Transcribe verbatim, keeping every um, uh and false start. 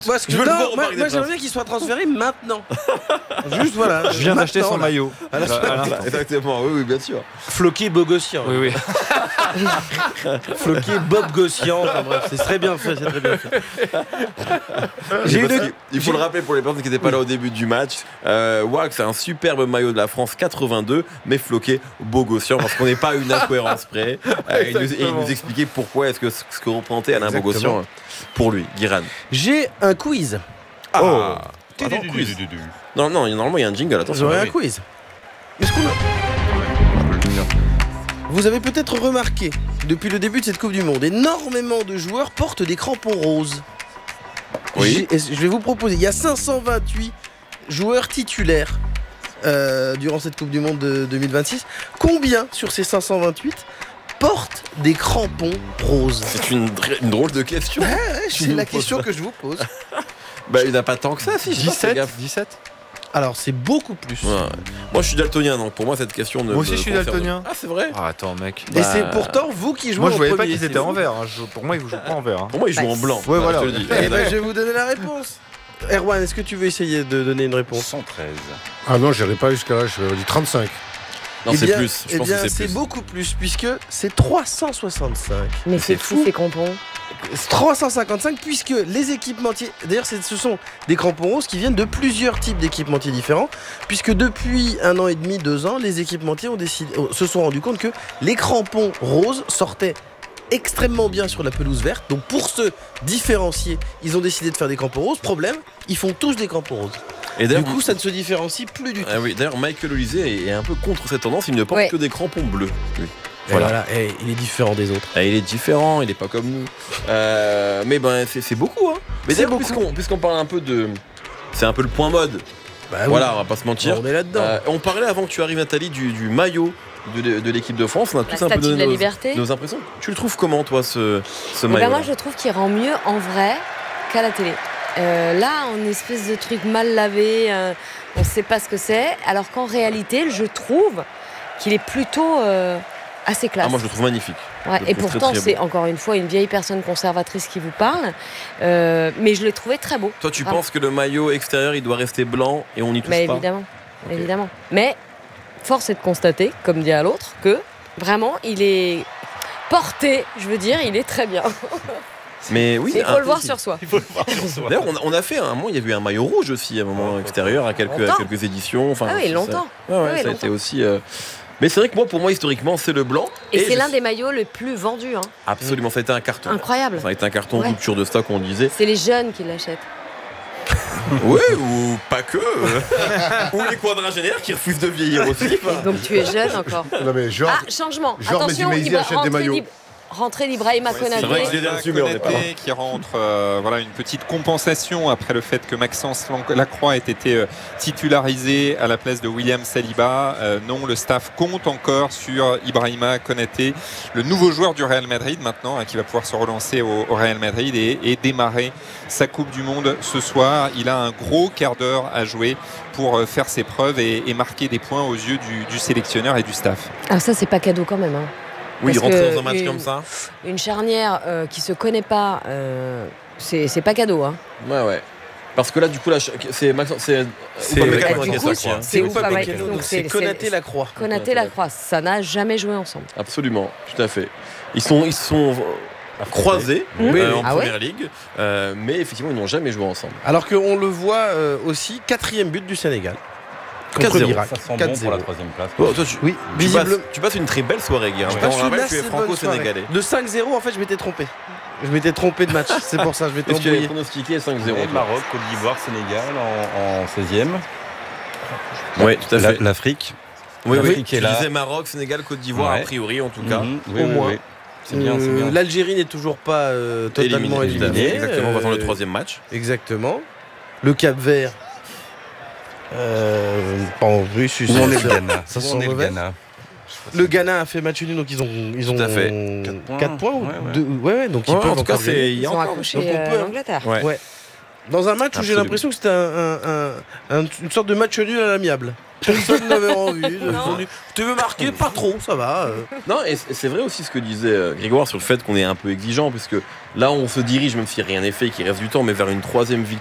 Moi, ce que Je veux le non, voir au moi, Parc des moi, j'aimerais Princes. bien qu'il soit transféré maintenant. Juste voilà. Je viens d'acheter Maintenant, son là. maillot. À la Là, à l'instant. Exactement, oui, oui, bien sûr. Floqué Bogossian. Oui, oui. Floqué Bob Gossian. Enfin, bref, c'est très bien fait, c'est très bien fait. J'ai eu Parce le- qu'il- Il faut le rappeler pour les personnes qui n'étaient pas là au début du match. Euh, Wax a un superbe maillot de la France quatre-vingt-deux, mais floqué Bogossian parce qu'on n'est pas à une incohérence près. Euh, il nous, et il nous expliquait pourquoi est-ce que ce que représentait Alain Exactement. Bogossian euh, pour lui, Guiran. J'ai un quiz. Ah, attends, quiz. Non, non, normalement il y a un jingle. Attention. J'aurais Ah un oui. quiz. Est-ce qu'on a- Vous avez peut-être remarqué, depuis le début de cette Coupe du Monde, énormément de joueurs portent des crampons roses. Oui. J'ai- Je vais vous proposer, il y a cinq cent vingt-huit joueurs titulaires euh, durant cette Coupe du Monde de deux mille vingt-six. Combien sur ces cinq cent vingt-huit portent des crampons roses? C'est une, dr- une drôle de question. Ouais, Tu c'est nous la poses question ça. que je vous pose. Bah, il n'y en a pas tant que ça, si. je sais pas, fais dix-sept gaffe. dix-sept Alors, c'est beaucoup plus. Ouais. Moi, je suis daltonien, donc pour moi, cette question ne. Moi aussi, me je suis concerne- daltonien. Ah, c'est vrai. Ah, attends, mec. Et Bah, c'est pourtant vous qui jouez Moi, je en voyais pas premier, qu'ils c'est étaient fou. en vert. hein. Je- Pour moi, ils jouent pas en vert. hein. Pour moi, ils jouent Bah, en blanc. ouais, Voilà, voilà. je te le dis. Eh ben, je vais vous donner la réponse. Erwan, est-ce que tu veux essayer de donner une réponse? cent treize. Ah non, j'irai pas jusqu'à là, je dis trente-cinq. Non, Eh c'est bien- plus. Je eh pense bien, que c'est c'est plus. beaucoup plus, puisque c'est trois cent soixante-cinq. Mais C'est c'est fou fou. ces crampons. trois cent cinquante-cinq, puisque les équipementiers. D'ailleurs, c'est- ce sont des crampons roses qui viennent de plusieurs types d'équipementiers différents, puisque depuis un an et demi, deux ans, les équipementiers ont décidé, oh, se sont rendus compte que les crampons roses sortaient extrêmement bien sur la pelouse verte. Donc, pour se différencier, ils ont décidé de faire des crampons roses. Problème, ils font tous des crampons roses. Et Du d'ailleurs, coup, ça ne se différencie plus du tout. ah oui, d'ailleurs, Michael Olysée est un peu contre cette tendance. Il ne porte Ouais. que des crampons bleus. lui. Et voilà, et il est différent des autres. Ah, il est différent, il n'est pas comme nous. Euh, mais ben, c'est c'est beaucoup. Hein. Mais C'est d'ailleurs, beaucoup. puisqu'on puisqu'on parle un peu de. C'est un peu le point mode. Bah oui. Voilà, on va pas se mentir. On est là-dedans. Euh, on parlait avant que tu arrives, Nathalie, du, du maillot de, de l'équipe de France. On a La tous un peu statue de donné la nos, liberté. nos impressions. Tu le trouves comment, toi, ce, ce Eh ben maillot moi, je trouve qu'il rend mieux en vrai qu'à la télé. Euh, là, en espèce de truc mal lavé, euh, on ne sait pas ce que c'est. Alors qu'en réalité, je trouve qu'il est plutôt euh, assez classe. Ah, moi, je le trouve magnifique. Ouais, je le et trouve très, pourtant, très c'est beau. encore une fois une vieille personne conservatrice qui vous parle. Euh, mais je l'ai trouvé très beau. Toi, tu Vraiment. penses que le maillot extérieur, il doit rester blanc et on n'y touche Mais pas évidemment, Ok. évidemment. Mais force est de constater, comme dit à l'autre, que vraiment, il est porté, je veux dire, il est très bien. Mais oui, Il faut un le voir peu, sur soi. D'ailleurs, on, a- on a fait un moment, il y a eu un maillot rouge aussi à un moment extérieur, à quelques, à Longtemps. quelques éditions. Enfin, Ah oui, ça- longtemps. Ouais, ouais, Ah oui, ça a longtemps. été aussi. euh, Mais c'est vrai que moi, pour moi, historiquement, c'est le blanc. Et, c'est je l'un suis- des maillots les plus vendus. Hein. Absolument, ça a été un carton. Incroyable. Ça a été un carton, Ouais. rupture de stock, on disait. C'est les jeunes qui l'achètent. Oui, ou pas que. Ou les quadragénaires qui refusent de vieillir aussi. enfin. Donc tu es jeune encore. Non mais genre, Ah, changement. genre, Attention, Mehdi Maizi Ibra- achète des rentrée maillots. d'Ib- rentrée d'Ibrahima Ouais, Konaté. c'est vrai que je l'ai reçu, mais on n'est pas Konaté qui rentre, euh, voilà, une petite compensation après le fait que Maxence Lacroix ait été euh, titularisé à la place de William Saliba. Euh, non, le staff compte encore sur Ibrahima Konaté, le nouveau joueur du Real Madrid maintenant, hein, qui va pouvoir se relancer au, au Real Madrid et, et démarrer sa Coupe du Monde ce soir. Il a un gros quart d'heure à jouer pour euh, faire ses preuves et, et marquer des points aux yeux du, du sélectionneur et du staff. Ah, ça, c'est pas cadeau quand même. Hein. Oui, Parce rentrer que dans un match une- comme ça. Une charnière euh, qui se connaît pas, euh, c'est c'est pas cadeau. Hein. Ouais, ouais. Parce que là, du coup, là, c'est Maxence. C'est. C'est- Upamecano Bah, du qui est coup, ça, quoi. c'est Upamecano, Upamecano, donc donc c'est c'est- Konaté c'est- Lacroix. Konaté Lacroix, ça n'a jamais joué ensemble. Absolument, tout à fait. Ils sont, ils sont croisés Oui. euh, en Ah ouais première ligue, euh, mais effectivement, ils n'ont jamais joué ensemble. Alors qu'on le voit euh, aussi, quatrième but du Sénégal. Contre quatre zéro. l'Irak. Ça sent bon quatre pour zéro. la troisième place. Bon, toi, tu, Oui, tu, passes, visiblement. tu passes une très belle soirée, Guy. Je On passe une rappelle que assez tu es bonne franco-sénégalais. soirée. De cinq zéro, en fait, je m'étais trompé. Je m'étais trompé de match, c'est pour ça, je m'étais Est-ce que tu avais embrouillé. pronostiqué cinq zéro Et Maroc, Côte d'Ivoire, Sénégal en, en seizième. Oui, tout à fait. L'Afrique. Oui, oui. l'Afrique Tu est là. disais Maroc, Sénégal, Côte d'Ivoire, Ouais. a priori, en tout cas. Mhm. Oui, Au oui, moins. oui. C'est bien, c'est bien. Euh, L'Algérie n'est toujours pas euh, totalement Éliminé, tout à fait. éliminée. Exactement, on va attendre le Euh, troisième match. Exactement. Le Cap Vert. Euh, bon, oui, je suis Où en est sûr. le Ghana Ça Où sent en est le mauvais. Ghana Le Ghana a fait match nul, donc ils ont, ils ont Tout à fait. Quatre points. quatre points ou Ouais, ouais. deux- ouais, ouais, donc ils Ouais, peuvent en tout cas, encore gagner. c'est. il y Ils a ont encore- accroché donc on euh, peut- l'Angleterre. Ouais. Ouais. Dans un match où j'ai Absolument. l'impression que c'était un, un- un- un- une sorte de match nul à l'amiable. Personne n'avait envie. De... Non. Tu veux marquer? Pas trop, ça va. euh. Non, et c- c'est vrai aussi ce que disait euh, Grégoire sur le fait qu'on est un peu exigeant, puisque là, on se dirige, même si rien n'est fait, qu'il reste du temps, mais vers une troisième victoire